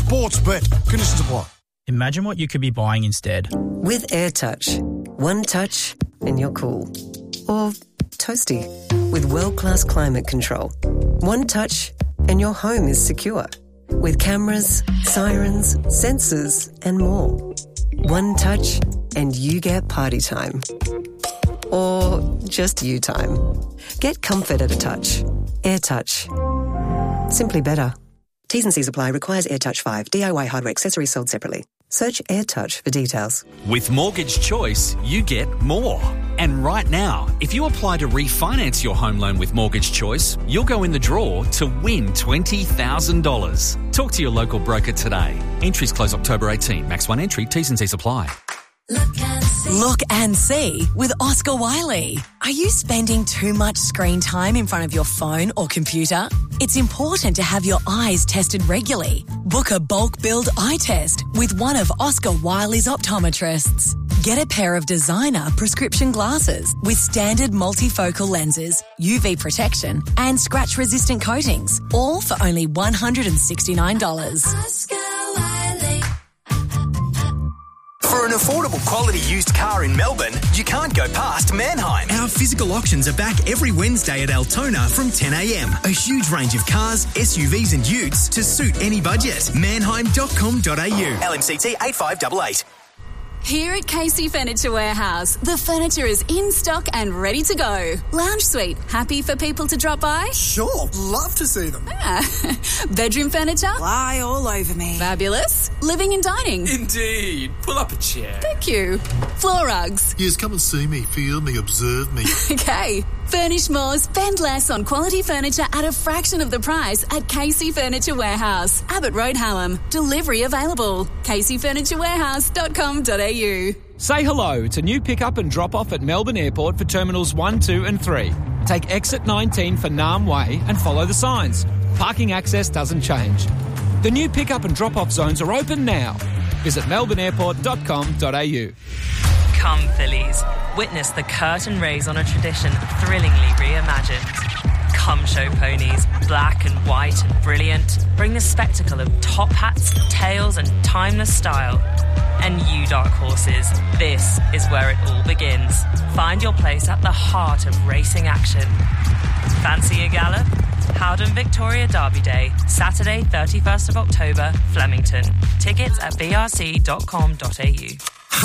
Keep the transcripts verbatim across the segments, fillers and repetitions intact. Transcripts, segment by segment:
sports bet. Conditions apply. Imagine what you could be buying instead. With AirTouch, one touch and you're cool. Or toasty, with world-class climate control. One touch and your home is secure. With cameras, sirens, sensors and more. One touch and you get party time. Or just you time. Get comfort at a touch. AirTouch. Simply better. T's and C's apply. Requires AirTouch five. D I Y hardware accessories sold separately. Search AirTouch for details. With Mortgage Choice, you get more. And right now, if you apply to refinance your home loan with Mortgage Choice, you'll go in the draw to win twenty thousand dollars. Talk to your local broker today. Entries close October eighteenth. Max one entry. T's and C's apply. Look and see. Look and see with Oscar Wiley. Are you spending too much screen time in front of your phone or computer? It's important to have your eyes tested regularly. Book a bulk billed eye test with one of Oscar Wiley's optometrists. Get a pair of designer prescription glasses with standard multifocal lenses, U V protection and scratch-resistant coatings, all for only one hundred sixty-nine dollars. Oscar Wiley. For an affordable quality used car in Melbourne, you can't go past Manheim. Our physical auctions are back every Wednesday at Altona from ten a m. A huge range of cars, S U Vs and utes to suit any budget. manheim dot com dot a u. L M C T eight five eight eight. Here at Casey Furniture Warehouse, the furniture is in stock and ready to go. Lounge suite, happy for people to drop by? Sure, love to see them. Yeah. Bedroom furniture? Lie all over me. Fabulous. Living and dining? Indeed. Pull up a chair. Thank you. Floor rugs? Yes, come and see me, feel me, observe me. Okay. Furnish more, spend less on quality furniture at a fraction of the price at Casey Furniture Warehouse, Abbott Road, Hallam. Delivery available. casey furniture warehouse dot com dot a u. Say hello to new pick-up and drop-off at Melbourne Airport for Terminals one, two and three. Take exit nineteen for Nam Way and follow the signs. Parking access doesn't change. The new pick-up and drop-off zones are open now. Visit melbourne airport dot com dot a u. Come, Phillies. Witness the curtain raise on a tradition thrillingly reimagined. Come show ponies, black and white and brilliant. Bring the spectacle of top hats, tails and timeless style. And you, dark horses, this is where it all begins. Find your place at the heart of racing action. Fancy a gallop? Howden Victoria Derby Day, Saturday, thirty-first of October, Flemington. Tickets at b r c dot com dot a u.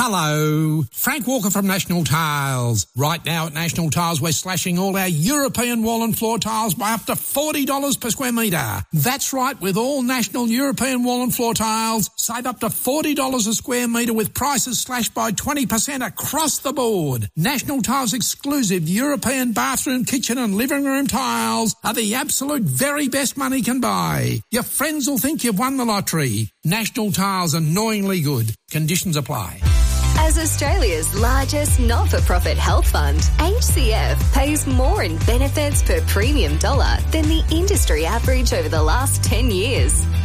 Hello, Frank Walker from National Tiles. Right now at National Tiles, we're slashing all our European wall and floor tiles by up to forty dollars per square metre. That's right, with all National European wall and floor tiles, save up to forty dollars a square metre with prices slashed by twenty percent across the board. National Tiles exclusive European bathroom, kitchen and living room tiles are the absolute very best money can buy. Your friends will think you've won the lottery. National Tiles, annoyingly good. Conditions apply. As Australia's largest not-for-profit health fund, H C F pays more in benefits per premium dollar than the industry average over the last ten years.